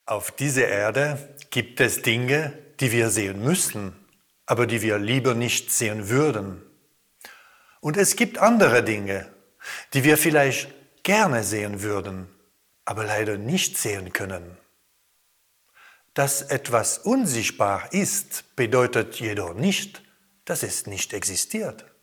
Auf dieser Erde gibt es Dinge, die wir sehen müssen, aber die wir lieber nicht sehen würden. Und es gibt andere Dinge, die wir vielleicht gerne sehen würden, aber leider nicht sehen können. Dass etwas unsichtbar ist, bedeutet jedoch nicht, dass es nicht existiert.